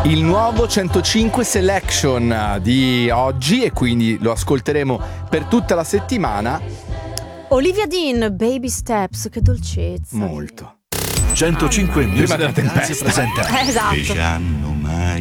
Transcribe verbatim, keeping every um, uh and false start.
Il nuovo centocinque Selection di oggi, e quindi lo ascolteremo per tutta la settimana. Olivia Dean, Baby Steps, che dolcezza. Molto. centocinque Prima della tempesta presenta Eh, esatto. E già non mai